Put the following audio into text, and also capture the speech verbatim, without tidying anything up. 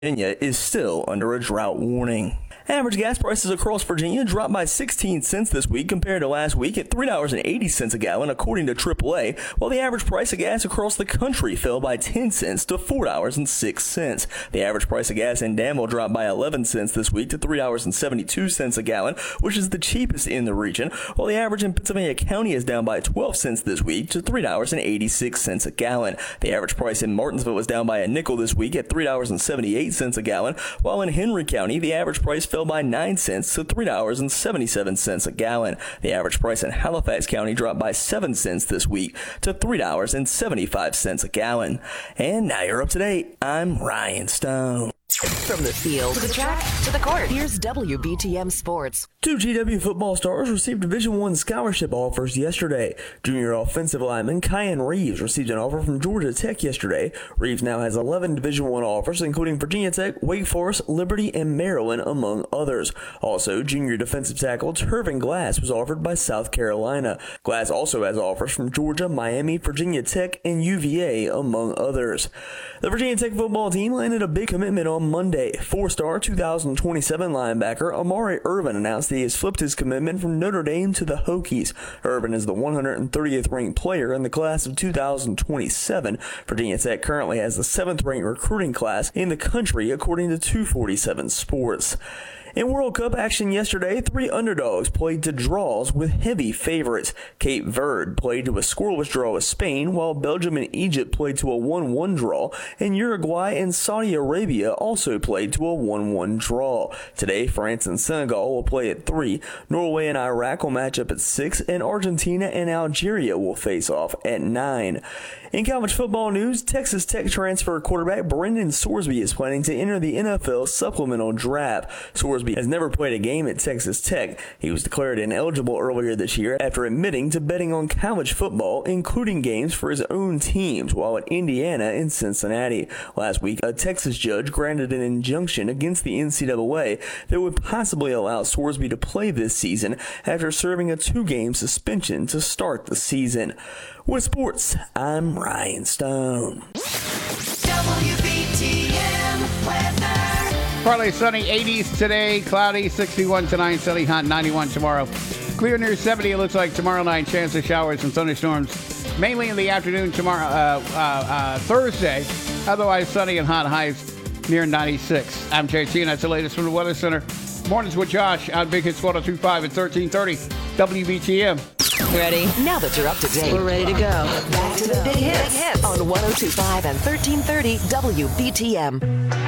Virginia is still under a drought warning. Average gas prices across Virginia dropped by sixteen cents this week compared to last week at three dollars and eighty cents a gallon, according to triple A, while the average price of gas across the country fell by ten cents to four dollars and six cents. The average price of gas in Danville dropped by eleven cents this week to three dollars and seventy-two cents a gallon, which is the cheapest in the region, while the average in Pennsylvania County is down by twelve cents this week to three dollars and eighty-six cents a gallon. The average price in Martinsville was down by a nickel this week at three dollars and seventy-eight cents a gallon, while in Henry County, the average price fell by nine cents to three dollars and seventy-seven cents a gallon. The average price in Halifax County dropped by seven cents this week to three dollars and seventy-five cents a gallon. And now you're up to date. I'm Ryan Stone. From the field to the track to the court, here's W B T M Sports. Two G W football stars received Division One scholarship offers yesterday. Junior offensive lineman Kyan Reeves received an offer from Georgia Tech yesterday. Reeves now has eleven Division One offers, including Virginia Tech, Wake Forest, Liberty, and Maryland, among others. Also, junior defensive tackle Tervin Glass was offered by South Carolina. Glass also has offers from Georgia, Miami, Virginia Tech, and U V A, among others. The Virginia Tech football team landed a big commitment on Monday. Four-star two thousand twenty-seven linebacker Amari Irvin announced that he has flipped his commitment from Notre Dame to the Hokies. Irvin is the one hundred thirtieth ranked player in the class of two thousand twenty-seven. Virginia Tech currently has the seventh ranked recruiting class in the country, according to two forty-seven Sports. In World Cup action yesterday, three underdogs played to draws with heavy favorites. Cape Verde played to a scoreless draw with Spain, while Belgium and Egypt played to a one one draw, and Uruguay and Saudi Arabia also played to a one one draw. Today, France and Senegal will play at three, Norway and Iraq will match up at six, and Argentina and Algeria will face off at nine. In college football news, Texas Tech transfer quarterback Brendan Sorsby is planning to enter the N F L supplemental draft. Sorsby has never played a game at Texas Tech. He was declared ineligible earlier this year after admitting to betting on college football, including games for his own teams while at Indiana and Cincinnati. Last week, a Texas judge granted an injunction against the N C double A that would possibly allow Sorsby to play this season after serving a two-game suspension to start the season. With sports, I'm Ryan Stone. W B T M weather. Partly sunny, eighties today, cloudy, sixty-one tonight, sunny, hot, ninety-one tomorrow. Clear near seventy, it looks like tomorrow night, chance of showers and thunderstorms, mainly in the afternoon tomorrow, uh, uh, uh, Thursday. Otherwise, sunny and hot, highs near ninety-six. I'm J T, and that's the latest from the Weather Center. Mornings with Josh on Big Hits one oh two point five at thirteen thirty W B T M. Ready? Now that you're up to date, We're ready to go. back to the big hits, on one oh two point five and thirteen thirty W B T M.